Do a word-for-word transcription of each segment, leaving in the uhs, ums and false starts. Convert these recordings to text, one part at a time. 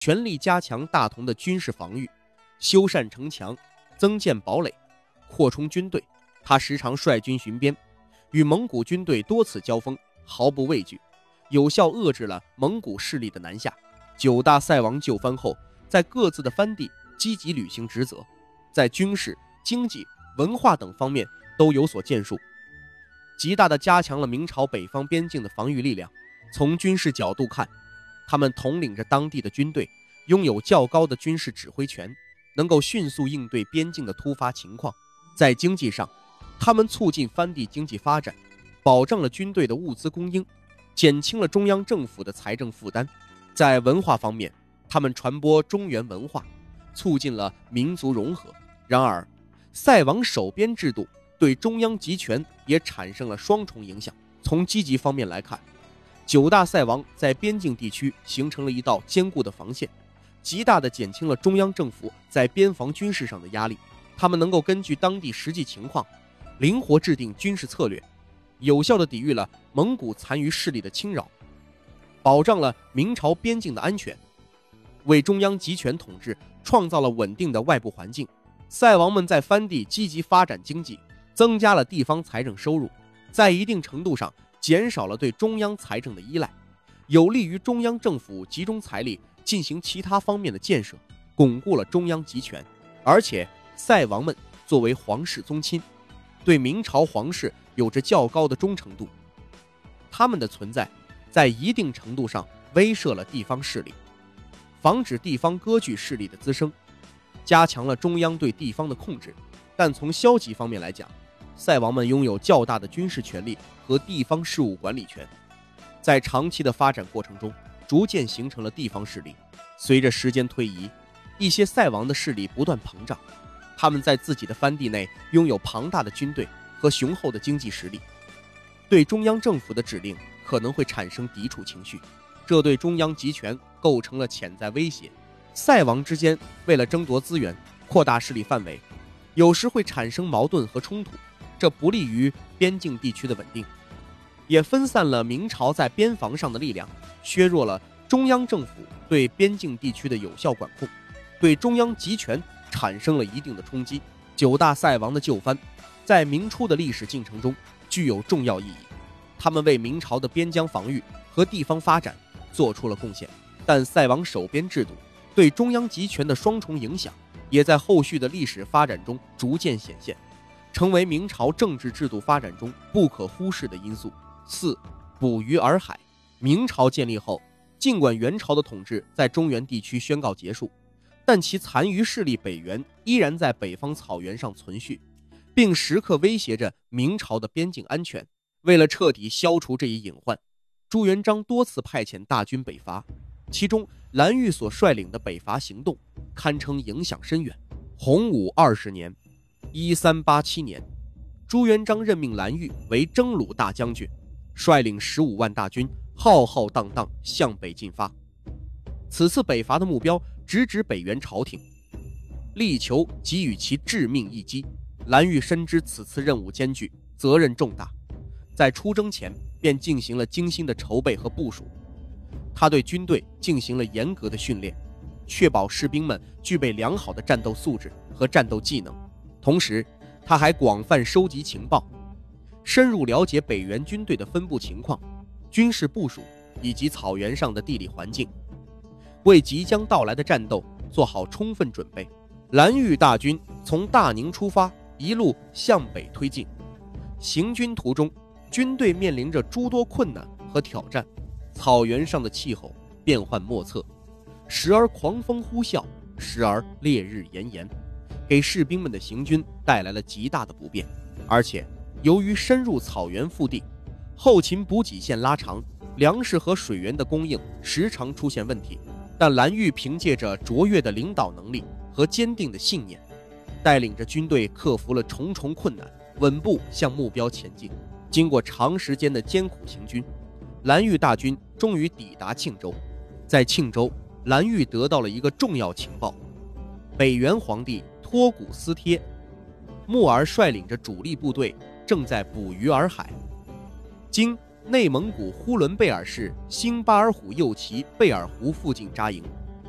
全力加强大同的军事防御，修缮城墙，增建堡垒，扩充军队。他时常率军巡边，与蒙古军队多次交锋，毫不畏惧，有效遏制了蒙古势力的南下。九大塞王就藩后，在各自的藩地积极履行职责，在军事、经济、文化等方面都有所建树，极大地加强了明朝北方边境的防御力量。从军事角度看，他们统领着当地的军队，拥有较高的军事指挥权，能够迅速应对边境的突发情况。在经济上，他们促进藩地经济发展，保障了军队的物资供应，减轻了中央政府的财政负担。在文化方面，他们传播中原文化，促进了民族融合。然而，塞王守边制度对中央集权也产生了双重影响。从积极方面来看，九大塞王在边境地区形成了一道坚固的防线，极大地减轻了中央政府在边防军事上的压力。他们能够根据当地实际情况，灵活制定军事策略，有效地抵御了蒙古残余势力的侵扰，保障了明朝边境的安全，为中央集权统治创造了稳定的外部环境。塞王们在藩地积极发展经济，增加了地方财政收入，在一定程度上减少了对中央财政的依赖，有利于中央政府集中财力进行其他方面的建设，巩固了中央集权。而且塞王们作为皇室宗亲，对明朝皇室有着较高的忠诚度，他们的存在在一定程度上威慑了地方势力，防止地方割据势力的滋生，加强了中央对地方的控制。但从消极方面来讲，塞王们拥有较大的军事权力和地方事务管理权，在长期的发展过程中逐渐形成了地方势力。随着时间推移，一些塞王的势力不断膨胀，他们在自己的藩地内拥有庞大的军队和雄厚的经济实力，对中央政府的指令可能会产生抵触情绪，这对中央集权构成了潜在威胁。塞王之间为了争夺资源，扩大势力范围，有时会产生矛盾和冲突，这不利于边境地区的稳定，也分散了明朝在边防上的力量，削弱了中央政府对边境地区的有效管控，对中央集权产生了一定的冲击。九大塞王的就藩在明初的历史进程中具有重要意义，他们为明朝的边疆防御和地方发展做出了贡献。但塞王守边制度对中央集权的双重影响也在后续的历史发展中逐渐显现，成为明朝政治制度发展中不可忽视的因素。四、捕鱼洱海。明朝建立后，尽管元朝的统治在中原地区宣告结束，但其残余势力北元依然在北方草原上存续，并时刻威胁着明朝的边境安全。为了彻底消除这一隐患，朱元璋多次派遣大军北伐，其中蓝玉所率领的北伐行动堪称影响深远。洪武二十年一三八七年，朱元璋任命蓝玉为征虏大将军，率领十五万大军浩浩荡荡向北进发。此次北伐的目标直指北元朝廷，力求给予其致命一击。蓝玉深知此次任务艰巨，责任重大，在出征前便进行了精心的筹备和部署。他对军队进行了严格的训练，确保士兵们具备良好的战斗素质和战斗技能。同时，他还广泛收集情报，深入了解北元军队的分布情况、军事部署以及草原上的地理环境，为即将到来的战斗做好充分准备。蓝玉大军从大宁出发，一路向北推进。行军途中，军队面临着诸多困难和挑战。草原上的气候变幻莫测，时而狂风呼啸，时而烈日炎炎，给士兵们的行军带来了极大的不便。而且由于深入草原腹地，后勤补给线拉长，粮食和水源的供应时常出现问题。但蓝玉凭借着卓越的领导能力和坚定的信念，带领着军队克服了重重困难，稳步向目标前进。经过长时间的艰苦行军，蓝玉大军终于抵达庆州。在庆州，蓝玉得到了一个重要情报：北元皇帝托古斯帖木儿率领着主力部队正在捕鱼洱海，经内蒙古呼伦贝尔市兴巴尔虎右旗贝尔湖附近扎营。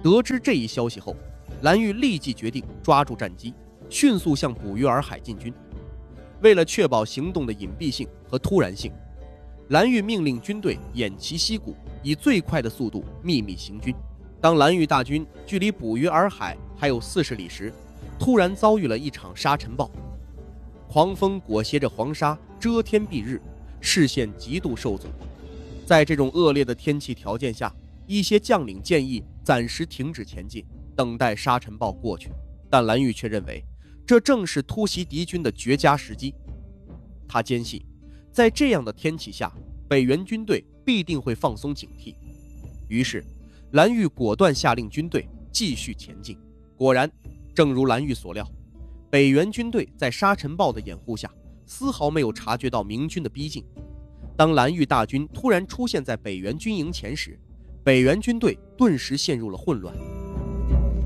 得知这一消息后，蓝玉立即决定抓住战机，迅速向捕鱼洱海进军。为了确保行动的隐蔽性和突然性，蓝玉命令军队偃旗息鼓，以最快的速度秘密行军。当蓝玉大军距离捕鱼洱海还有四十里时，突然遭遇了一场沙尘暴，狂风裹挟着黄沙，遮天蔽日，视线极度受阻。在这种恶劣的天气条件下，一些将领建议暂时停止前进，等待沙尘暴过去，但蓝玉却认为这正是突袭敌军的绝佳时机。他坚信，在这样的天气下，北元军队必定会放松警惕。于是，蓝玉果断下令军队继续前进。果然，正如蓝玉所料，北元军队在沙尘暴的掩护下，丝毫没有察觉到明军的逼近。当蓝玉大军突然出现在北元军营前时，北元军队顿时陷入了混乱。